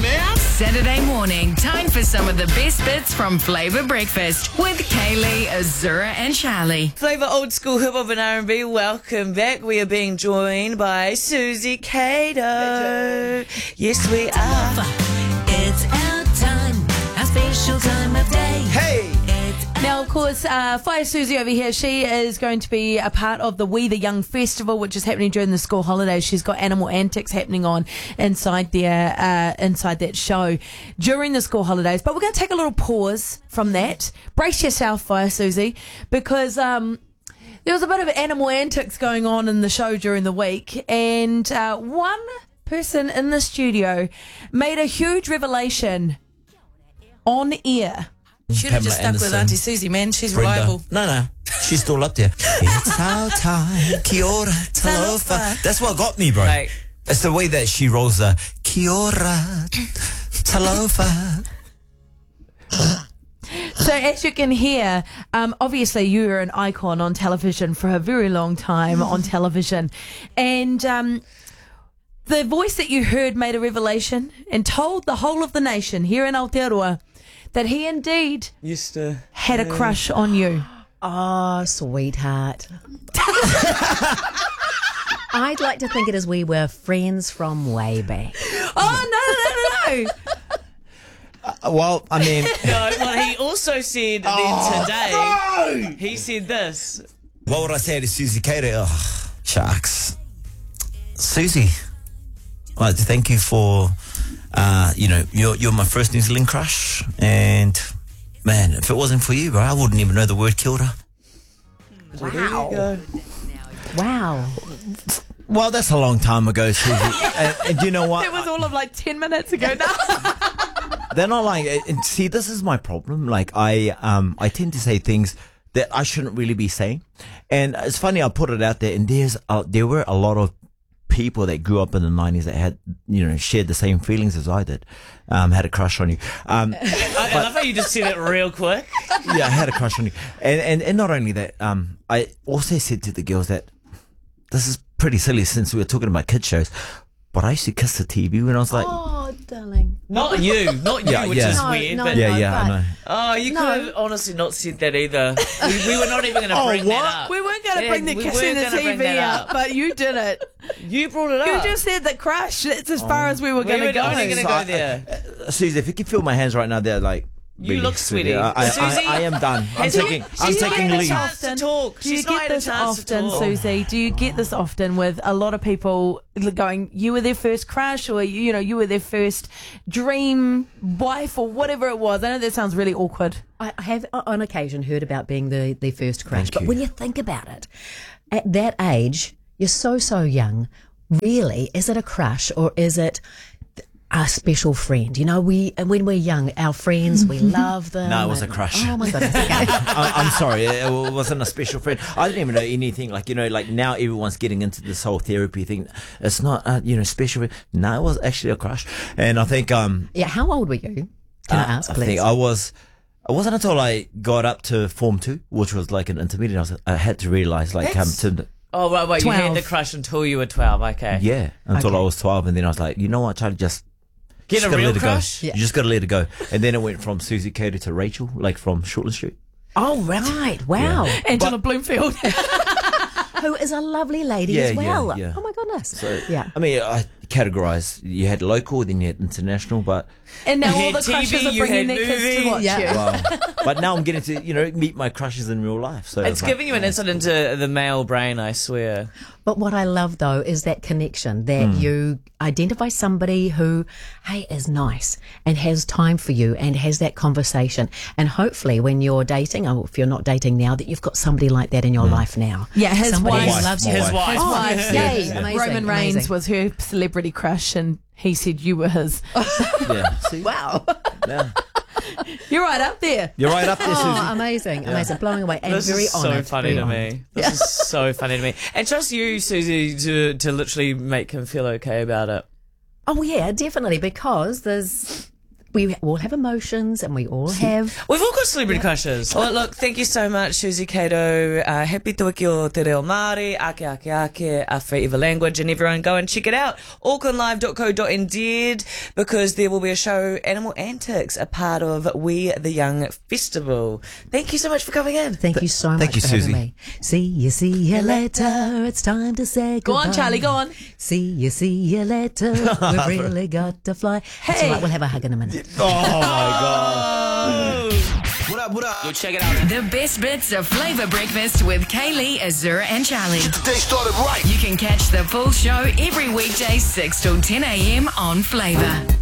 Saturday morning, time for some of the best bits from Flavour Breakfast with Kaylee, Azura and Charlie. Flavour Old School Hip Hop and R&B, welcome back. We are being joined by Susie Cato. Yes, we are. It's our time, our special time of day. Hey! Now, of course, Fire Susie over here, she is going to be a part of the We the Young Festival, which is happening during the school holidays. She's got animal antics happening on inside there, inside that show during the school holidays. But we're going to take a little pause from that. Brace yourself, Fire Susie, because there was a bit of animal antics going on in the show during the week, and one person in the studio made a huge revelation on air. Should have Pamela just stuck Anderson, with Auntie Susie, man. She's Brenda. reliable. No. She's still up there. It's our time. Kia ora, talofa. That's what got me, bro. Right. It's the way that she rolls the kia ora, talofa. So as you can hear, obviously you were an icon on television for a very long time on television. And the voice that you heard made a revelation and told the whole of the nation here in Aotearoa that he indeed Used to had a crush on you. Oh, sweetheart. I'd like to think it as we were friends from way back. Oh, no. Well, I mean... No, well, he also said then today, he said this. What would I say to Susie Cato? Oh, sharks. Susie, I'd like to thank you for... you're my first New Zealand crush, and man, if it wasn't for you, bro, I wouldn't even know the word kilda. Wow. Well, that's a long time ago, Susie. and you know what? That was all of like 10 minutes ago now. They're not like. And see, this is my problem. Like, I tend to say things that I shouldn't really be saying, and it's funny. I put it out there, and there were a lot of people that grew up in the 90s that had, shared the same feelings as I did, had a crush on you. I love how you just said it real quick. Yeah, I had a crush on you. And not only that, I also said to the girls that this is pretty silly since we were talking about kid shows, but I used to kiss the TV when I was like... Oh, darling. Not you, Yeah, which yeah. is No, weird. no, but no. I know. Oh, you could have honestly not said that either. We were not even going to bring that up. We weren't going to Yeah, bring the we kissing weren't the gonna bring TV that up, but you did it. You brought it You up. just said the crush. It's as far as we were we going were to go. only going to go there. Susie, if you can feel my hands right now, they're like... You really look sweaty. I am done. I'm taking leave. To talk. Do you She's not get had a this chance to often, talk. Susie? Do you get this often with a lot of people going, you were their first crush, or you were their first dream wife, or whatever it was? I know that sounds really awkward. I have on occasion heard about being the first crush, Thank but you. when you think about it, at that age, you're so young. Really, is it a crush or is it a special friend? When we're young, our friends, we love them. No, it was a crush. Oh my goodness. Okay. I'm sorry, it wasn't a special friend. I didn't even know anything. Like, like now everyone's getting into this whole therapy thing. It's not, special. No, it was actually a crush. And I think, Yeah, how old were you? Can I ask, I please? think it wasn't until I got up to Form 2, which was like an intermediate, I had to realise, like, Oh, right. You had 12. the crush until you were 12. Okay. yeah, until Okay. I was 12. And then I was like, you know what, Charlie, just Get a gotta real let it crush? go. You just got to let it go. And then it went from Susie Cato to Rachel, like from Shortland Street. Oh, right. Wow. Angela Bloomfield. Who is a lovely lady Yeah, as well. yeah. Oh my goodness. So, yeah. I mean, I categorised. You had local, then you had international, but And now You all had the crushes TV, are you bringing had their kids to movie. watch Yeah. you. wow. But now I'm getting to, meet my crushes in real life. So It's like, giving you an insight into the male brain, I swear. But what I love though is that connection that you identify somebody who, hey, is nice and has time for you and has that conversation. And hopefully when you're dating, or if you're not dating now, that you've got somebody like that in your life now. Yeah, his somebody wife. who loves you. My His wife. His wife, Yay, yeah. amazing, Roman Reigns amazing. was her celebrity crush, and he said you were his. Yeah. See? Wow. Yeah. You're right up there. You're right up there, Susie. Oh, amazing, blowing away, and This very is so honoured. funny very to honoured. me. This is so funny to me. And trust you, Susie, to literally make him feel okay about it. Oh yeah, definitely, because there's we all have emotions and we all have. We've all got celebrity crushes. Well, look, thank you so much, Susie Cato. Happy tuaki o te reo Māori, ake, a whatever language, and everyone go and check it out. aucklandlive.co.nz, because there will be a show, Animal Antics, a part of We the Young Festival. Thank you so much for coming in. Thank you so much thank you, for having Susie. me. See you later. It's time to say Go goodbye. on, Charlie, go on. See you later. We've really got to fly. It's all right, we'll have a hug in a minute. Oh my God. What up? Yo, check it out. The best bits of Flavor Breakfast with Kaylee, Azura, and Charlie. The day started right. You can catch the full show every weekday 6 till 10 a.m. on Flavor.